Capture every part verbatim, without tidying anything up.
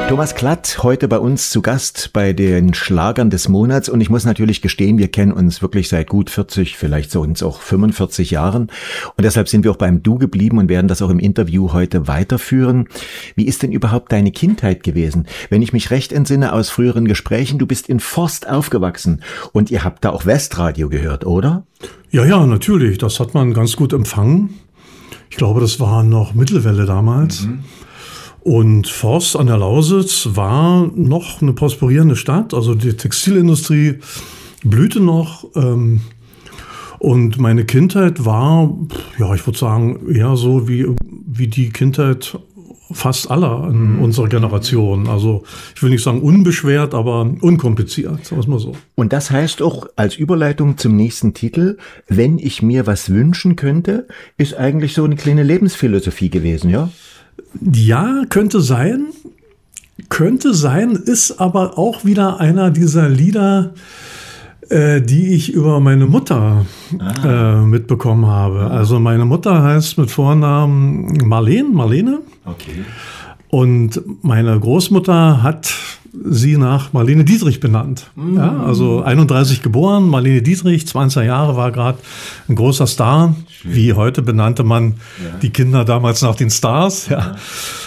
Thomas Klatt, heute bei uns zu Gast bei den Schlagern des Monats. Und ich muss natürlich gestehen, wir kennen uns wirklich seit gut vierzig, vielleicht so uns auch fünfundvierzig Jahren. Und deshalb sind wir auch beim Du geblieben und werden das auch im Interview heute weiterführen. Wie ist denn überhaupt deine Kindheit gewesen? Wenn ich mich recht entsinne aus früheren Gesprächen, du bist in Forst aufgewachsen und ihr habt da auch Westradio gehört, oder? Ja, ja, natürlich. Das hat man ganz gut empfangen. Ich glaube, das war noch Mittelwelle damals. Mhm. Und Forst an der Lausitz war noch eine prosperierende Stadt, also die Textilindustrie blühte noch. Ähm, und meine Kindheit war, ja, ich würde sagen, eher so wie, wie die Kindheit fast aller in unserer Generation. Also ich will nicht sagen unbeschwert, aber unkompliziert, sagen wir es mal so. Und das heißt auch als Überleitung zum nächsten Titel, wenn ich mir was wünschen könnte, ist eigentlich so eine kleine Lebensphilosophie gewesen, ja? Ja, könnte sein. Könnte sein, ist aber auch wieder einer dieser Lieder, äh, die ich über meine Mutter äh, mitbekommen habe. Also meine Mutter heißt mit Vornamen Marlene, Marlene. Okay. Und meine Großmutter hat sie nach Marlene Dietrich benannt. Mhm. Ja, also einunddreißig geboren, Marlene Dietrich, zwanzig Jahre, war gerade ein großer Star. Schön. Wie heute benannte man ja. die Kinder damals nach den Stars. Ja. Ja.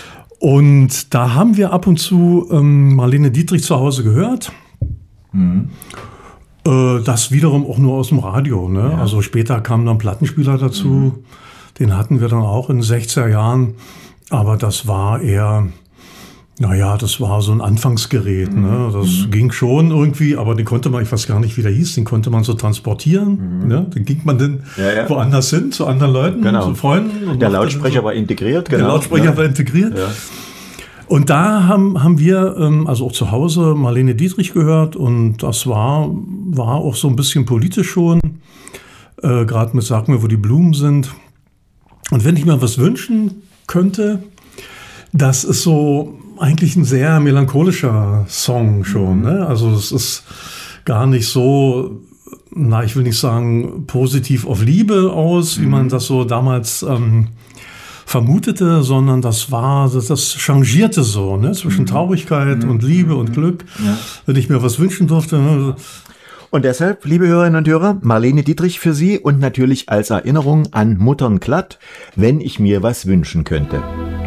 Und da haben wir ab und zu ähm, Marlene Dietrich zu Hause gehört. Mhm. Äh, das wiederum auch nur aus dem Radio. Ne? Ja. Also später kam dann Plattenspieler dazu. Mhm. Den hatten wir dann auch in den sechziger Jahren. Aber das war eher, naja, das war so ein Anfangsgerät. Mhm. Ne? Das mhm. ging schon irgendwie, aber den konnte man, ich weiß gar nicht, wie der hieß, den konnte man so transportieren. Mhm. Ne? Den ging man dann ja, ja. woanders hin, zu anderen Leuten, genau. zu Freunden. Und der Lautsprecher so, war integriert. Genau. Der Lautsprecher ja. war integriert. Ja. Und da haben, haben wir, also auch zu Hause, Marlene Dietrich gehört. Und das war, war auch so ein bisschen politisch schon. Äh, Gerade mit Sag mir, wo die Blumen sind. Und wenn ich mir was wünschen könnte, das ist so eigentlich ein sehr melancholischer Song schon. Mhm. Ne? Also es ist gar nicht so, na, ich will nicht sagen positiv auf Liebe aus, mhm. wie man das so damals ähm, vermutete, sondern das war, das, das changierte so, ne? Zwischen mhm. Traurigkeit mhm. und Liebe und Glück. Ja. Wenn ich mir was wünschen durfte. Ne? Und deshalb, liebe Hörerinnen und Hörer, Marlene Dietrich für Sie und natürlich als Erinnerung an Muttern Klatt, wenn ich mir was wünschen könnte.